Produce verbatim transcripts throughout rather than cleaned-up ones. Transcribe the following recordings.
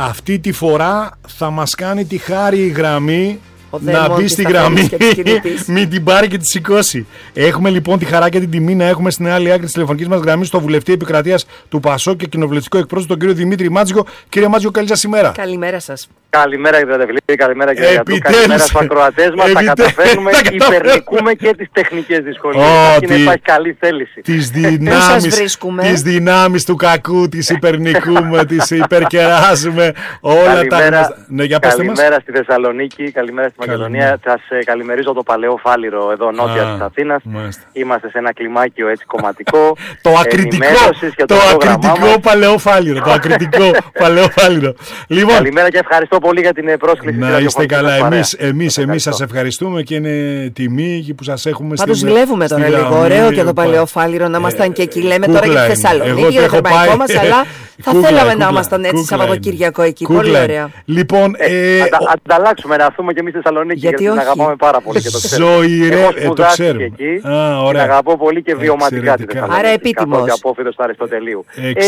αυτή τη φορά θα μας κάνει τη χάρη η γραμμή να μπει στη γραμμή, μην την πάρει και τη σηκώσει. Έχουμε λοιπόν τη χαρά και την τιμή να έχουμε στην άλλη άκρη της τηλεφωνικής μας γραμμής τον βουλευτή επικρατείας του ΠΑΣΟΚ και κοινοβουλευτικό εκπρόσωπο, τον κύριο Δημήτρη Μάτζικο. Κύριε Μάτζικο, καλή σας ημέρα. Καλημέρα σας. Καλημέρα κύριε Τατεφιλίδη, καλημέρα κύριε Γιατρού, καλημέρα στους ακροατές μας. Τα καταφέρνουμε, υπερνικούμε και τις τεχνικές δυσκολίες. Oh, υπάρχει καλή θέληση. Τις δυνάμεις, τις δυνάμεις του κακού τις υπερνικούμε, τις υπερκεράζουμε. Όλα τα... Ναι, για καλημέρα στη Θεσσαλονίκη, καλημέρα στη Μακεδονία. Σας ε, καλημερίζω το Παλαιό Φάληρο εδώ νότια ah, της Αθήνας. Μάλιστα. Είμαστε σε ένα κλιμάκιο έτσι κομματικό. Το ακριτικό, το ακριτικό Παλαιό Φάληρο. Το ακριτικό Παλαιό Φάληρο. Καλημέρα και ευχαριστώ πολύ για την πρόσκληση. Να είστε καλά. Εμείς, εμείς, εμείς σας ευχαριστούμε και είναι τιμή που σας έχουμε στην... Πάντως δουλεύουμε τώρα λίγο. Ωραίο και το Παλαιό Φάληρο να ήμασταν και εκεί. Λέμε τώρα για τη Θεσσαλονίκη, για το ευρωπαϊκό μας, αλλά θα θέλαμε να ήμασταν έτσι Σαββατοκυριακό εκεί. Πολύ ωραία. Λοιπόν, ανταλλάξουμε να έρθουμε και εμείς στη Θεσσαλονίκη, γιατί την αγαπάμε πάρα πολύ και το ξέρουμε. Έχω σπουδάσει και εκεί, την αγαπώ πολύ και βιωματικά τη Θεσσαλονίκη. Άρα επίτιμος. Καθώς απόφοιτος του Αριστοτελείου.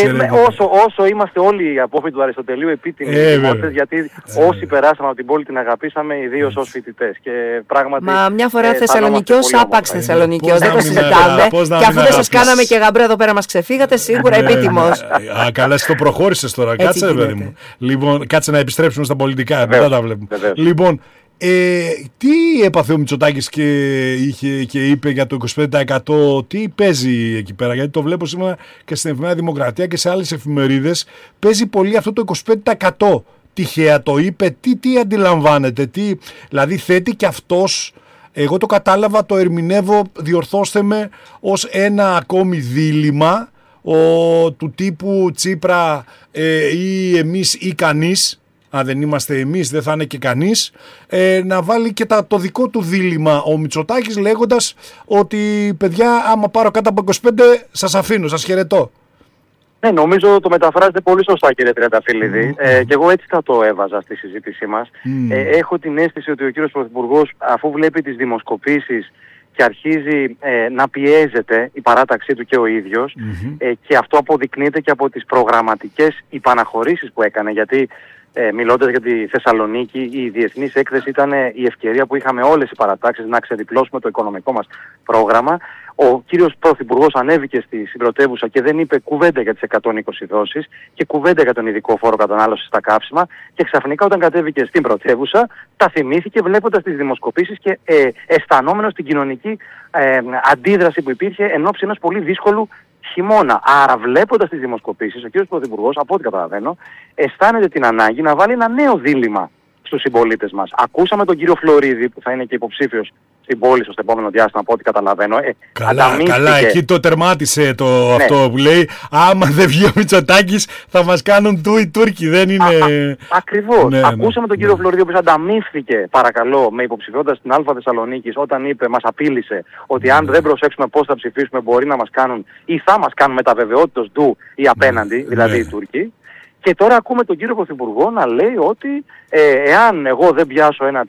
Όσο είμαστε όλοι οι απόφοιτοι του Αριστοτελείου επίτιμοι, γιατί όσοι περάσαμε από την πόλη την αγαπήσαμε, ιδίως ως φοιτητές. Και πράγματι, μα μια φορά ε, Θεσσαλονικιός, άπαξ Θεσσαλονικιός, δεν το συζητάμε. Και αφού δεν σας κάναμε και γαμπρό εδώ πέρα μας ξεφύγατε, σίγουρα επίτιμος. Α, καλά, εσύ το προχώρησες τώρα. Κάτσε, παιδί μου. Λοιπόν, κάτσε να επιστρέψουμε στα πολιτικά. Μετά τα βλέπουμε. Λοιπόν, ε, τι έπαθε ο Μητσοτάκης και, είχε, και είπε για το είκοσι πέντε τοις εκατό, τι παίζει εκεί πέρα? Γιατί το βλέπω σήμερα και στην Εφημερίδα Δημοκρατία και σε άλλες εφημερίδες. Παίζει πολύ αυτό το είκοσι πέντε τοις εκατό. Τυχαία το είπε, τι, τι αντιλαμβάνεται, τι, δηλαδή θέτει και αυτός, εγώ το κατάλαβα, το ερμηνεύω, διορθώστε με, ως ένα ακόμη δίλημμα ο, του τύπου Τσίπρα ε, ή εμείς ή κανείς, αν δεν είμαστε εμείς δεν θα είναι και κανείς, ε, να βάλει και τα, το δικό του δίλημμα ο Μητσοτάκης, λέγοντας ότι παιδιά άμα πάρω κάτω από είκοσι πέντε σας αφήνω, σας χαιρετώ. Ναι, νομίζω το μεταφράζετε πολύ σωστά κύριε Τριανταφυλλίδη. Mm. Ε, και εγώ έτσι θα το έβαζα στη συζήτησή μας. Mm. Ε, έχω την αίσθηση ότι ο κύριος Πρωθυπουργός, αφού βλέπει τις δημοσκοπήσεις και αρχίζει ε, να πιέζεται η παράταξή του και ο ίδιος, mm-hmm. ε, και αυτό αποδεικνύεται και από τις προγραμματικές υπαναχωρήσεις που έκανε, γιατί ε, μιλώντας για τη Θεσσαλονίκη, η διεθνής έκθεση ήταν η ευκαιρία που είχαμε όλες οι παρατάξεις να ξεδιπλώσουμε το οικονομικό μας πρόγραμμα. Ο κύριος Πρωθυπουργός ανέβηκε στη πρωτεύουσα και δεν είπε κουβέντα για τις εκατόν είκοσι δόσεις και κουβέντα για τον ειδικό φόρο κατανάλωσης στα καύσιμα, και ξαφνικά όταν κατέβηκε στην πρωτεύουσα τα θυμήθηκε βλέποντας τις δημοσκοπήσεις και ε, αισθανόμενος την κοινωνική ε, αντίδραση που υπήρχε εν ώψη ενός πολύ δύσκολου χειμώνα. Άρα βλέποντας τις δημοσκοπήσεις ο κύριος Πρωθυπουργός, από ό,τι καταλαβαίνω, αισθάνεται την ανάγκη να βάλει ένα νέο δίλημμα στους συμπολίτες μας. Ακούσαμε τον κύριο Φλωρίδη που θα είναι και υποψήφιος στην πόλη στο επόμενο διάστημα, από ό,τι καταλαβαίνω. Ε, καλά, καλά, εκεί το τερμάτισε το, ναι. αυτό που λέει. Άμα δεν βγει ο Μητσοτάκης θα μας κάνουν του οι Τούρκοι. Δεν είναι... Α, α, ακριβώς. Ναι, Ακούσαμε ναι, τον κύριο ναι. Φλωρίδη, ο οποίος ανταμείφθηκε, παρακαλώ, με υποψηφιότητα στην Α Θεσσαλονίκης, όταν είπε, μας απείλησε ότι αν δεν προσέξουμε πώς θα ψηφίσουμε μπορεί να μας κάνουν ή θα μας κάνουν μεταβεβαιότητος του ή απέναντι, ναι, δηλαδή ναι. οι Τούρκοι. Και τώρα ακούμε τον κύριο Πρωθυπουργό να λέει ότι ε, εάν εγώ δεν πιάσω ένα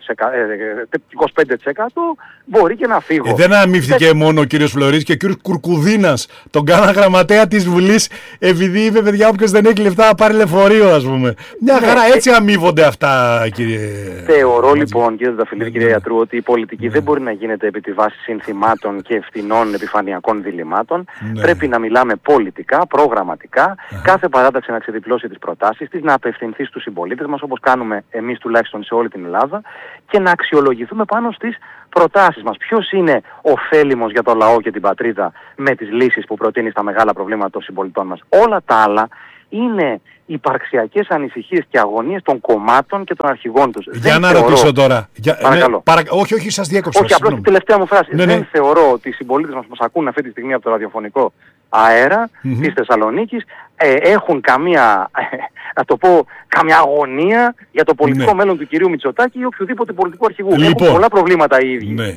είκοσι πέντε τοις εκατό μπορεί και να φύγω. Ε, δεν αμύφθηκε δεν... μόνο ο κύριος Φλωρίδης και ο κύριος Κουρκουδίνας. Τον κάνα γραμματέα της Βουλής επειδή είπε παιδιά όποιος δεν έχει λεφτά να πάρει λεωφορείο, ας πούμε. Μια ναι, χαρά έτσι αμείβονται αυτά, κύριε. Θεωρώ λοιπόν κύριε Τριανταφυλλίδη, κύριε Γιατρού, ότι η πολιτική ναι. δεν μπορεί να γίνεται επί τη βάση συνθημάτων και ευθυνών επιφανειακών διλημάτων. Ναι. Πρέπει να μιλάμε πολιτικά, προγραμματικά, uh-huh. κάθε παράταξη να ξεδιπλώσει τις προτάσεις της, να απευθυνθεί στους συμπολίτες μας όπως κάνουμε εμείς τουλάχιστον σε όλη την Ελλάδα και να αξιολογηθούμε πάνω στις προτάσεις μας. Ποιος είναι ωφέλιμος για το λαό και την πατρίδα με τις λύσεις που προτείνει στα μεγάλα προβλήματα των συμπολιτών μας. Όλα τα άλλα είναι υπαρξιακές ανησυχίες και αγωνίες των κομμάτων και των αρχηγών τους. Για δεν να θεωρώ... ρωτήσω τώρα. Για... Παρακαλώ. Ναι, παρα... Όχι, όχι, σας διέκοψα. Όχι, απλώς την τελευταία μου φράση. Ναι, ναι. Δεν θεωρώ ότι οι συμπολίτες μας που μας ακούν αυτή τη στιγμή από το ραδιοφωνικό αέρα mm-hmm. της Θεσσαλονίκης ε, έχουν καμία, να το πω, καμιά αγωνία για το πολιτικό ναι. μέλλον του κυρίου Μητσοτάκη ή οποιοδήποτε πολιτικού αρχηγού. Λοιπόν, έχουν πολλά προβλήματα οι ίδιοι. Ναι.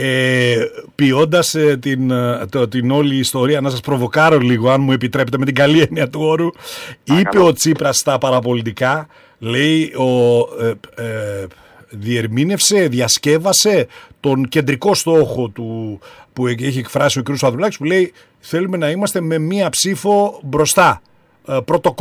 Ε, ποιώντας ε, την, το, την όλη ιστορία, να σας προβοκάρω λίγο, αν μου επιτρέπετε, με την καλή έννοια του όρου, είπε καλό. Ο Τσίπρας στα παραπολιτικά, λέει, ο, ε, ε, διερμήνευσε, διασκεύασε τον κεντρικό στόχο του που έχει εκφράσει ο κ. Σαδουλάκης, που λέει θέλουμε να είμαστε με μία ψήφο μπροστά, ε, πρώτο κόμμα.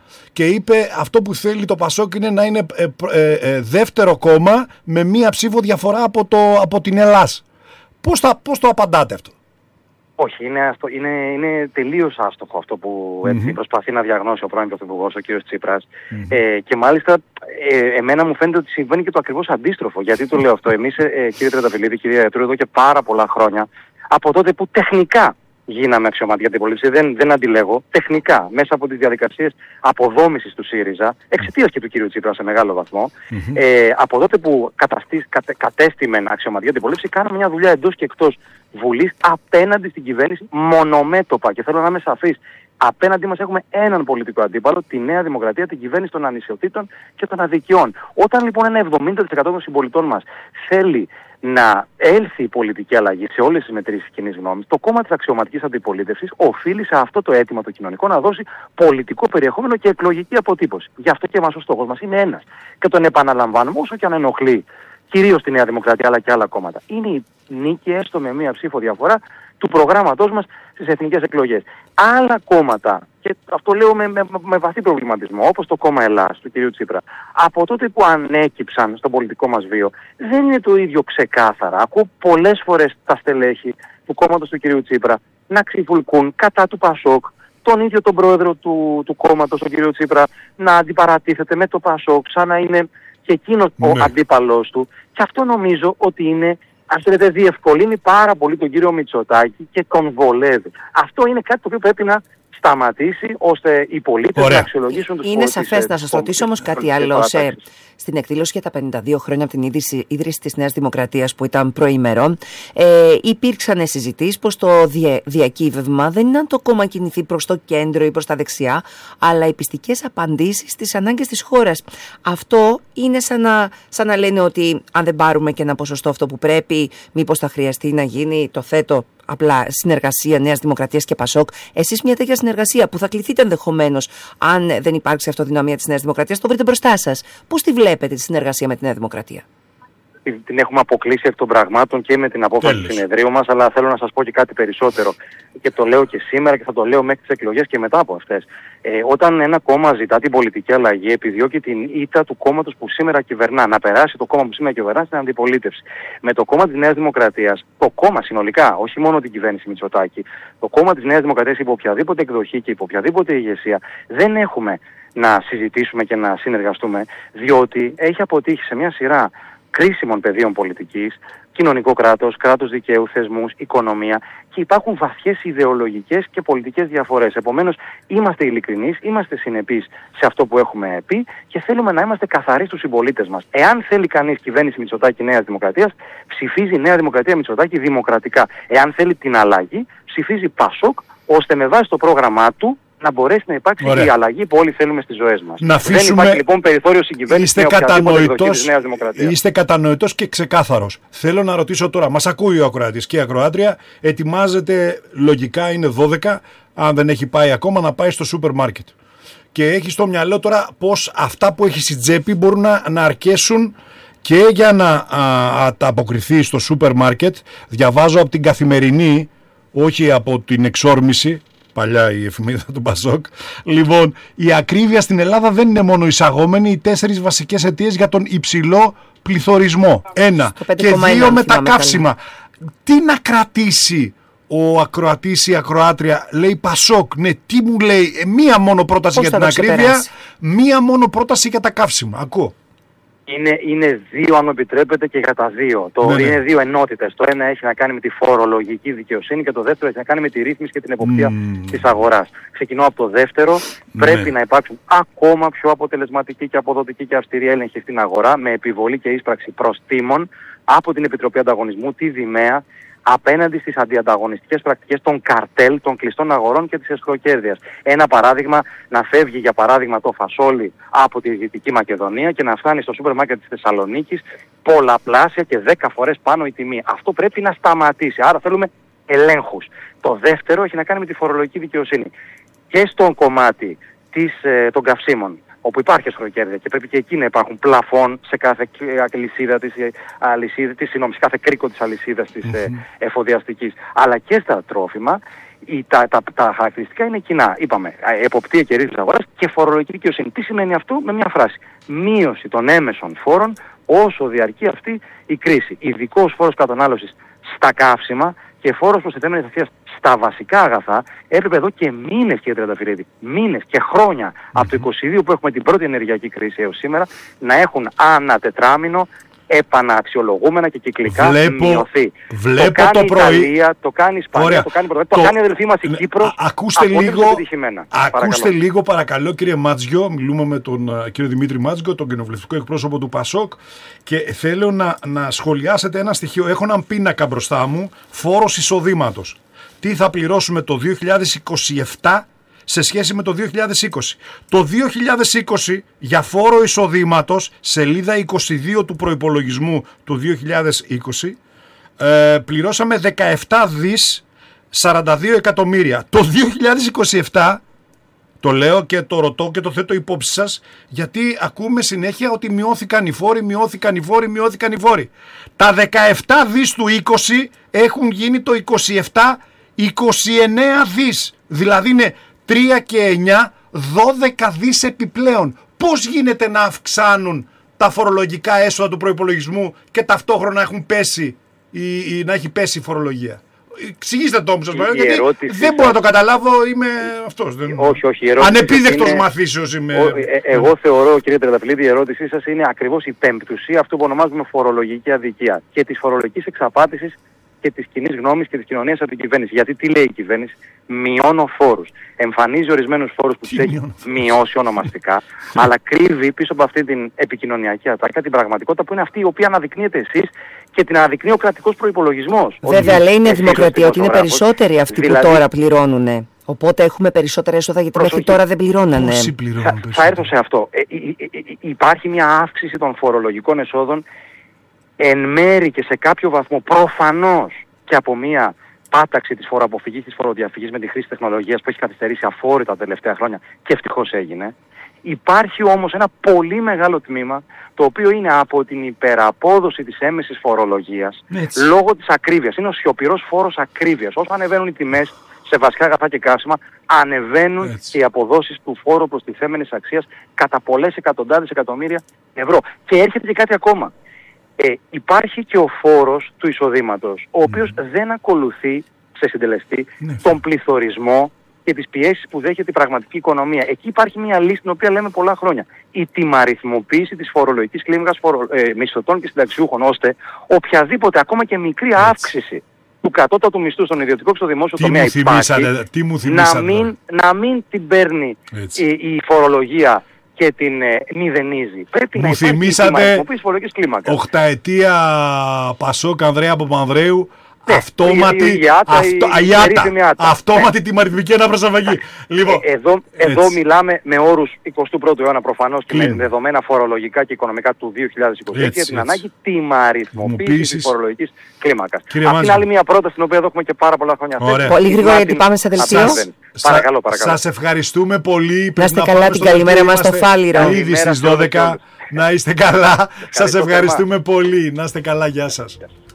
και είπε αυτό που θέλει το Πασόκ είναι να είναι ε, ε, ε, δεύτερο κόμμα με μία ψήφο διαφορά από, το, από την Ελλάς. Πώς, θα, πώς το απαντάτε αυτό? Όχι, είναι, αστο, είναι, είναι τελείως άστοχο αυτό που έτσι, mm-hmm. προσπαθεί να διαγνώσει ο πρώην Πρωθυπουργός, ο κ. Τσίπρας. Mm-hmm. Ε, και μάλιστα ε, εμένα μου φαίνεται ότι συμβαίνει και το ακριβώς αντίστροφο. Γιατί το λέω αυτό? Εμείς, ε, κύριε Τρενταφυλλίδη, κυρία Ιατρού, εδώ και πάρα πολλά χρόνια, από τότε που τεχνικά γίναμε αξιωματική αντιπολίτευση, δεν, δεν αντιλέγω, τεχνικά, μέσα από τις διαδικασίες αποδόμησης του ΣΥΡΙΖΑ, εξαιτίας και του κ. Τσίπρα σε μεγάλο βαθμό, mm-hmm. ε, από τότε που καταστή, κατε, κατέστημεν αξιωματική αντιπολίτευση, κάναμε μια δουλειά εντός και εκτός Βουλής απέναντι στην κυβέρνηση μονομέτωπα. Και θέλω να είμαι σαφής. Απέναντί μας έχουμε έναν πολιτικό αντίπαλο, τη Νέα Δημοκρατία, την κυβέρνηση των ανισοτήτων και των αδικιών. Όταν λοιπόν ένα εβδομήντα τοις εκατό των συμπολιτών μας θέλει να έλθει η πολιτική αλλαγή σε όλες τις μετρήσεις κοινής γνώμης, το κόμμα της αξιωματικής αντιπολίτευσης οφείλει σε αυτό το αίτημα το κοινωνικό να δώσει πολιτικό περιεχόμενο και εκλογική αποτύπωση. Γι' αυτό και μας ο στόχος μας είναι ένας. Και τον επαναλαμβάνουμε όσο και αν ενοχλεί κυρίως τη Νέα Δημοκρατία αλλά και άλλα κόμματα. Είναι η νίκη έστω με μία ψήφο διαφορά του προγράμματός μας στις εθνικές εκλογές. Άλλα κόμματα, και αυτό λέω με, με, με βαθύ προβληματισμό, όπως το κόμμα Ελλάς του κ. Τσίπρα, από τότε που ανέκυψαν στον πολιτικό μας βίο, δεν είναι το ίδιο ξεκάθαρα. Ακούω πολλές φορές τα στελέχη του κόμματος του κ. Τσίπρα να ξυφουλκούν κατά του Πασόκ, τον ίδιο τον πρόεδρο του, του κόμματος, τον κ. Τσίπρα, να αντιπαρατίθεται με το Πασόκ, σαν να είναι και εκείνος ναι. ο αντίπαλός του. Και αυτό νομίζω ότι είναι, αν θέλετε, διευκολύνει πάρα πολύ τον κύριο Μητσοτάκη και τον βολεύει. Αυτό είναι κάτι το οποίο πρέπει να σταματήσει ώστε οι πολίτες να αξιολογήσουν τους Είναι σαφές. Να σας ρωτήσω όμως κάτι άλλο. Σε, στην εκδήλωση για τα πενήντα δύο χρόνια από την ίδρυση, ίδρυση της Νέας Δημοκρατίας που ήταν προημερών, ε, υπήρξαν συζητήσεις πως το δια, διακύβευμα δεν είναι αν το κόμμα κινηθεί προς το κέντρο ή προς τα δεξιά, αλλά οι πιστικές απαντήσεις στις ανάγκες της χώρας. Αυτό είναι σαν να, σαν να λένε ότι αν δεν πάρουμε και ένα ποσοστό αυτό που πρέπει, μήπως θα χρειαστεί να γίνει, το θέτω απλά, συνεργασία Νέας Δημοκρατίας και Πασόκ. Εσείς μια τέτοια συνεργασία που θα κληθείτε ενδεχομένως, αν δεν υπάρξει αυτοδυναμία της Νέας Δημοκρατίας, το βρείτε μπροστά σας. Πώς τη βλέπετε τη συνεργασία με τη Νέα Δημοκρατία? Την έχουμε αποκλείσει εκ των πραγμάτων και με την απόφαση του συνεδρίου μας, αλλά θέλω να σας πω και κάτι περισσότερο. Και το λέω και σήμερα και θα το λέω μέχρι τις εκλογές και μετά από αυτές. Ε, όταν ένα κόμμα ζητά την πολιτική αλλαγή, επιδιώκει την ήττα του κόμματος που σήμερα κυβερνά, να περάσει το κόμμα που σήμερα κυβερνά στην αντιπολίτευση. Με το κόμμα της Νέας Δημοκρατίας, το κόμμα συνολικά, όχι μόνο την κυβέρνηση Μητσοτάκη, το κόμμα της Νέας Δημοκρατίας υπό οποιαδήποτε εκδοχή και υπό οποιαδήποτε ηγεσία, δεν έχουμε να συζητήσουμε και να συνεργαστούμε, διότι έχει αποτύχει σε μια σειρά κρίσιμων πεδίων πολιτικής, κοινωνικό κράτος, κράτος δικαίου, θεσμούς, οικονομία, και υπάρχουν βαθιές ιδεολογικές και πολιτικές διαφορές. Επομένως, είμαστε ειλικρινείς, είμαστε συνεπείς σε αυτό που έχουμε πει και θέλουμε να είμαστε καθαροί στους συμπολίτες μας. Εάν θέλει κανείς κυβέρνηση Μητσοτάκη Νέας Δημοκρατίας, ψηφίζει Νέα Δημοκρατία Μητσοτάκη δημοκρατικά. Εάν θέλει την αλλαγή, ψηφίζει Πασόκ, ώστε με βάση το πρόγραμμά του να μπορέσει να υπάρξει Ωραία. η αλλαγή που όλοι θέλουμε στις ζωές μας. Να αφήσουμε... Δεν υπάρχει λοιπόν περιθώριο συγκυβέρνηση με οποιαδήποτε εκδοχή της Νέας Δημοκρατίας. Είστε κατανοητός και ξεκάθαρος. Θέλω να ρωτήσω τώρα, μας ακούει ο ακροατής και η ακροάτρια, ετοιμάζεται, λογικά είναι δώδεκα, αν δεν έχει πάει ακόμα, να πάει στο σούπερ μάρκετ. Και έχει στο μυαλό τώρα πως αυτά που έχει στην τσέπη μπορούν να, να αρκέσουν και για να α, α, τα αποκριθεί στο σούπερ μάρκετ. Διαβάζω από την Καθημερινή, όχι από την Εξόρμηση, παλιά η εφημερίδα του Πασόκ. Λοιπόν, η ακρίβεια στην Ελλάδα δεν είναι μόνο εισαγόμενη, οι τέσσερις βασικές αιτίες για τον υψηλό πληθωρισμό. Ένα. Και δύο με τα καύσιμα. Τι να κρατήσει ο ακροατής ή η ακροάτρια? Λέει Πασόκ. Ναι, τι μου λέει? Ε, μία μόνο πρόταση Πώς για την ακρίβεια, μία μόνο πρόταση για τα καύσιμα. Ακούω. Είναι, είναι δύο, αν μου επιτρέπετε, και για τα δύο. Το, ναι, είναι ναι. δύο ενότητες. Το ένα έχει να κάνει με τη φορολογική δικαιοσύνη και το δεύτερο έχει να κάνει με τη ρύθμιση και την εποπτεία mm. της αγοράς. Ξεκινώ από το δεύτερο. Ναι. Πρέπει να υπάρξουν ακόμα πιο αποτελεσματική και αποδοτική και αυστηρή έλεγχη στην αγορά, με επιβολή και ίσπραξη προστίμων από την Επιτροπή Ανταγωνισμού, τη ΔΙΜΕΑ, απέναντι στις αντιανταγωνιστικές πρακτικές των καρτέλ, των κλειστών αγορών και της εσχροκέρδειας. Ένα παράδειγμα, να φεύγει για παράδειγμα το φασόλι από τη Δυτική Μακεδονία και να φτάνει στο σούπερ μάρκετ της Θεσσαλονίκης πολλαπλάσια και δέκα φορές πάνω η τιμή. Αυτό πρέπει να σταματήσει. Άρα θέλουμε ελέγχους. Το δεύτερο έχει να κάνει με τη φορολογική δικαιοσύνη. Και στον κομμάτι της, ε, των καυσίμων, όπου υπάρχει εσχροκέρδεια και πρέπει και εκεί να υπάρχουν πλαφών σε κάθε αλυσίδα της, αλυσίδα, της, συγγνώμη, σε κάθε κρίκο της αλυσίδας της mm-hmm. εφοδιαστικής. Αλλά και στα τρόφιμα, η, τα, τα, τα χαρακτηριστικά είναι κοινά. Είπαμε, εποπτεία και ρύθμιση αγοράς και φορολογική δικαιοσύνη. Τι σημαίνει αυτό? Με μια φράση. Μείωση των έμεσων φόρων όσο διαρκεί αυτή η κρίση. Ειδικός φόρος κατανάλωσης στα καύσιμα και φόρος προστιθέμενης αξίας στα βασικά αγαθά έπρεπε εδώ και μήνες, κύριε Τριανταφυλλίδη, μήνες και χρόνια mm-hmm. από το είκοσι δύο που έχουμε την πρώτη ενεργειακή κρίση έως σήμερα να έχουν ανά τετράμινο επαναξιολογούμενα και κυκλικά βλέπω, μειωθεί. Βλέπω το κάνει το η πρωί... Ιταλία, το κάνει η Ισπανία, Ωραία. το κάνει η Πορτογαλία, το... το κάνει η αδελφή μας η Κύπρος. Ακούστε λίγο, ακούστε παρακαλώ. λίγο παρακαλώ κύριε Μάτζιο, μιλούμε με τον uh, κύριο Δημήτρη Μάτζιο, τον κοινοβουλευτικό εκπρόσωπο του ΠΑΣΟΚ και θέλω να, να σχολιάσετε ένα στοιχείο. Έχω έναν πίνακα μπροστά μου, φόρος εισοδήματος. Τι θα πληρώσουμε το δύο χιλιάδες είκοσι επτά σε σχέση με το δύο χιλιάδες είκοσι. Το δύο χιλιάδες είκοσι για φόρο εισοδήματος, σελίδα είκοσι δύο του προϋπολογισμού του δύο χιλιάδες είκοσι, ε, πληρώσαμε δεκαεπτά δις σαράντα δύο εκατομμύρια. Το δύο χιλιάδες είκοσι επτά, το λέω και το ρωτώ και το θέτω υπόψη σας, γιατί ακούμε συνέχεια ότι μειώθηκαν οι φόροι, μειώθηκαν οι φόροι, μειώθηκαν οι φόροι. Τα δεκαεπτά δις του είκοσι έχουν γίνει το είκοσι επτά είκοσι εννέα δις. Δηλαδή είναι τρία και εννέα, δώδεκα δις επιπλέον. Πώς γίνεται να αυξάνουν τα φορολογικά έσοδα του προϋπολογισμού και ταυτόχρονα έχουν πέσει, η, η, να έχει πέσει η φορολογία? Εξηγήστε το όμως σας παρακαλώ, γιατί ερώτηση, δεν μπορώ να το καταλάβω, είμαι αυτός. Δεν... Όχι, όχι. Ανεπίδεκτος είναι... μαθήσεως είμαι. Ο, ε, εγώ θεωρώ, κύριε Τριανταφυλλίδη, η ερώτησή σας είναι ακριβώς η πέμπτουσία αυτού που ονομάζουμε φορολογική αδικία και της φορολογικής εξαπάτησης και της κοινής γνώμης και της κοινωνίας από την κυβέρνηση. Γιατί τι λέει η κυβέρνηση? Μειώνω φόρους. Εμφανίζει ορισμένους φόρους που τους έχει μειώσει ονομαστικά, αλλά κρύβει πίσω από αυτή την επικοινωνιακή ατάκα την πραγματικότητα που είναι αυτή η οποία αναδεικνύετε εσείς και την αναδεικνύει ο κρατικός προϋπολογισμός. Βέβαια, λέει η Δημοκρατία ότι είναι περισσότεροι αυτοί δηλαδή... που τώρα πληρώνουν. Οπότε έχουμε περισσότερα έσοδα γιατί μέχρι τώρα δεν πληρώνανε. Θα, θα έρθω σε αυτό. Ε, ε, ε, ε, υπάρχει μια αύξηση των φορολογικών εσόδων εν μέρη και σε κάποιο βαθμό προφανώς και από μια πάταξη της φοροαποφυγής, της φοροδιαφυγής με τη χρήση τεχνολογίας που έχει καθυστερήσει αφόρητα τα τελευταία χρόνια και ευτυχώς έγινε. Υπάρχει όμως ένα πολύ μεγάλο τμήμα το οποίο είναι από την υπεραπόδοση της έμεσης φορολογίας έτσι. Λόγω της ακρίβειας. Είναι ο σιωπηρός φόρος ακρίβειας. Όσο ανεβαίνουν οι τιμές σε βασικά αγαθά και καύσιμα, ανεβαίνουν έτσι. Και οι αποδόσεις του φόρου προστιθέμενης αξίας κατά πολλές εκατοντάδες εκατομμύρια ευρώ. Και έρχεται και κάτι ακόμα. Ε, υπάρχει και ο φόρος του εισοδήματος, ο οποίος mm. δεν ακολουθεί σε συντελεστή ναι. τον πληθωρισμό και τις πιέσεις που δέχεται η πραγματική οικονομία. Εκεί υπάρχει μια λύση την οποία λέμε πολλά χρόνια. Η τιμαριθμοποίηση της φορολογικής κλίμακας φορο, ε, μισθωτών και συνταξιούχων, ώστε οποιαδήποτε ακόμα και μικρή έτσι. Αύξηση του κατώτατου μισθού στον ιδιωτικό και στο δημόσιο τι τομέα υπάρχει, τι μου να, μην, να μην την παίρνει η, η φορολογία και την ε, μηδενίζει. Πρέπει μου να υπάρχει θυμήσατε φορολογικής κλίμακας. οχταετία Πασόκ Ανδρέα Παπανδρέου. Ναι, αυτόματη, η, η, η, άτα, αυτο, η, η, η, αυτόματη ναι. τιμαριθμική αναπροσαρμογή. Λοιπόν, ε, εδώ, εδώ μιλάμε με όρους εικοστού πρώτου αιώνα προφανώς και με δεδομένα φορολογικά και οικονομικά του δύο χιλιάδες είκοσι έτσι, για την έτσι. Ανάγκη τιμαριθμοποίησης της φορολογικής κλίμακας. Αυτή είναι άλλη μια πρόταση την οποία εδώ έχουμε και πάρα πολλά χρόνια. Πολύ γρήγορα γιατί πάμε σε δελτίο. Παρακαλώ, παρακαλώ. Σας ευχαριστούμε πολύ. Να είστε καλά, την καλημέρα μας στο Φάληρο. Ήδη στις δώδεκα. Να είστε καλά. Σας ευχαριστούμε πολύ. Να είστε καλά. Γεια σας.